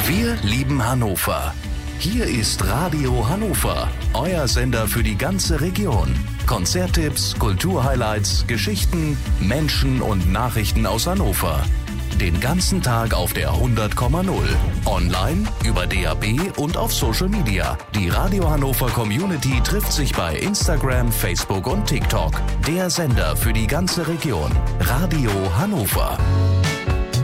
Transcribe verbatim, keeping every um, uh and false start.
Wir lieben Hannover. Hier ist Radio Hannover, euer Sender für die ganze Region. Konzerttipps, Kulturhighlights, Geschichten, Menschen und Nachrichten aus Hannover. Den ganzen Tag auf der hundert Komma null. Online, über D A B und auf Social Media. Die Radio Hannover Community trifft sich bei Instagram, Facebook und TikTok. Der Sender für die ganze Region. Radio Hannover.